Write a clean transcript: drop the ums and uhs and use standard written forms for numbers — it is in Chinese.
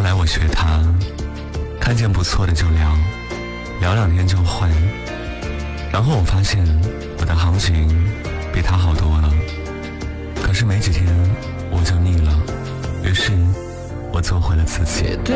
来我学他，看见不错的就聊，聊2天就换。然后我发现我的行情比他好多了，可是没几天我就腻了，于是我做回了自己。